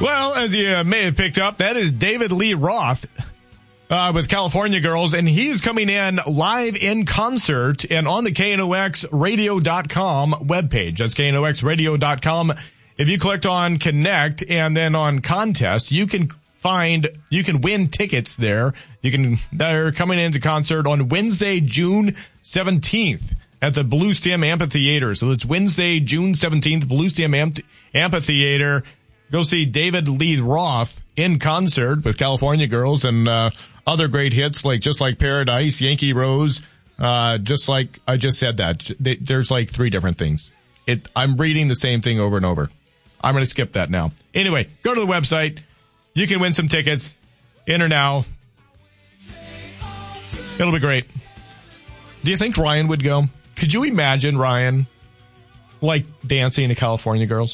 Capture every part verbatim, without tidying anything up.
Well, as you uh, may have picked up, that is David Lee Roth uh, with California Girls, and he's coming in live in concert and on the K N O X radio dot com webpage. That's K N O X radio dot com. If you clicked on Connect and then on Contest, you can find, you can win tickets there. You can, they're coming into concert on Wednesday, June seventeenth at the Blue Stem Amphitheater. So it's Wednesday, June seventeenth, Blue Stem Amph- Amphitheater. Go see David Lee Roth in concert with California Girls and uh, other great hits like Just Like Paradise, Yankee Rose, uh, just like I just said that. There's like three different things. It, I'm reading the same thing over and over. I'm going to skip that now. Anyway, go to the website. You can win some tickets. Enter now. It'll be great. Do you think Ryan would go? Could you imagine Ryan like dancing to California Girls?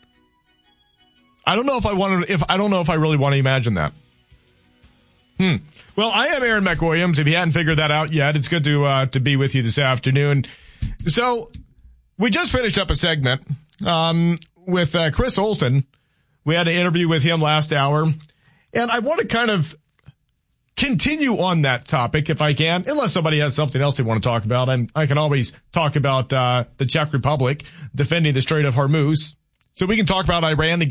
I don't know if I want to, if I don't know if I really want to imagine that. Hmm. Well, I am Aaron McWilliams. If you hadn't figured that out yet, it's good to, uh, to be with you this afternoon. So we just finished up a segment, um, with, uh, Chris Olson. We had an interview with him last hour, and I want to kind of continue on that topic if I can, unless somebody has something else they want to talk about. I'm, I can always talk about, uh, the Czech Republic defending the Strait of Hormuz. So we can talk about Iran again.